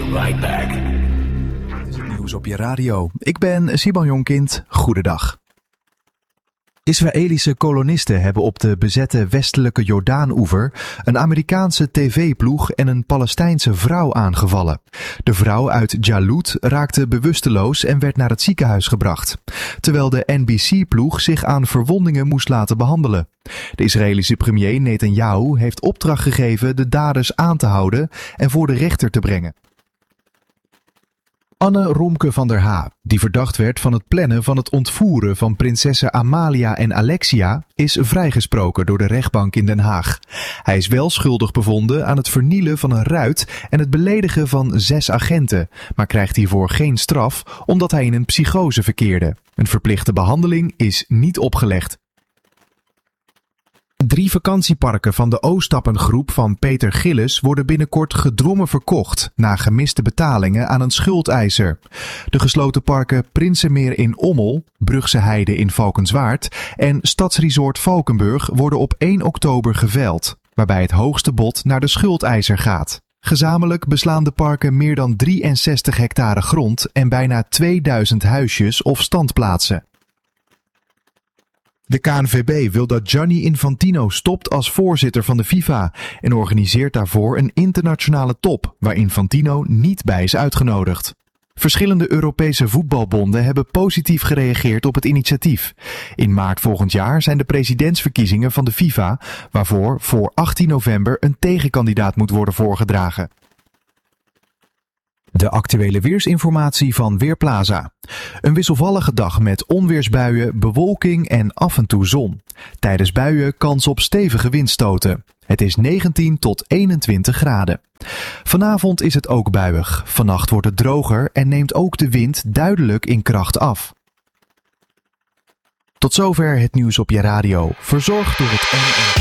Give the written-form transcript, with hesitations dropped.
right back. Dit is het nieuws op je radio. Ik ben Simon Jonkind. Goedendag. Israëlische kolonisten hebben op de bezette westelijke Jordaan-oever een Amerikaanse tv-ploeg en een Palestijnse vrouw aangevallen. De vrouw uit Jalut raakte bewusteloos en werd naar het ziekenhuis gebracht, terwijl de NBC-ploeg zich aan verwondingen moest laten behandelen. De Israëlische premier Netanyahu heeft opdracht gegeven de daders aan te houden en voor de rechter te brengen. Anne Romke van der Haa, die verdacht werd van het plannen van het ontvoeren van prinsessen Amalia en Alexia, is vrijgesproken door de rechtbank in Den Haag. Hij is wel schuldig bevonden aan het vernielen van een ruit en het beledigen van 6 agenten, maar krijgt hiervoor geen straf omdat hij in een psychose verkeerde. Een verplichte behandeling is niet opgelegd. 3 vakantieparken van de Oostappengroep van Peter Gillis worden binnenkort gedwongen verkocht na gemiste betalingen aan een schuldeiser. De gesloten parken Prinsenmeer in Ommel, Brugse Heide in Valkenswaard en Stadsresort Valkenburg worden op 1 oktober geveild, waarbij het hoogste bod naar de schuldeiser gaat. Gezamenlijk beslaan de parken meer dan 63 hectare grond en bijna 2000 huisjes of standplaatsen. De KNVB wil dat Gianni Infantino stopt als voorzitter van de FIFA en organiseert daarvoor een internationale top waar Infantino niet bij is uitgenodigd. Verschillende Europese voetbalbonden hebben positief gereageerd op het initiatief. In maart volgend jaar zijn de presidentsverkiezingen van de FIFA, waarvoor voor 18 november een tegenkandidaat moet worden voorgedragen. De actuele weersinformatie van Weerplaza. Een wisselvallige dag met onweersbuien, bewolking en af en toe zon. Tijdens buien kans op stevige windstoten. Het is 19 tot 21 graden. Vanavond is het ook buiig. Vannacht wordt het droger en neemt ook de wind duidelijk in kracht af. Tot zover het nieuws op je radio. Verzorgd door het